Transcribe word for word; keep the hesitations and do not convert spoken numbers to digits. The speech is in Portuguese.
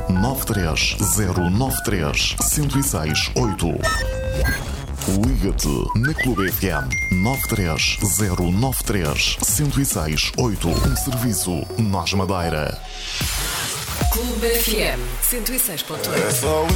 nove três zero nove três, zero seis oito. Liga-te na Clube F M nove três zero nove três, zero seis oito. Um serviço Nós Madeira. Clube F M cento e seis ponto oito.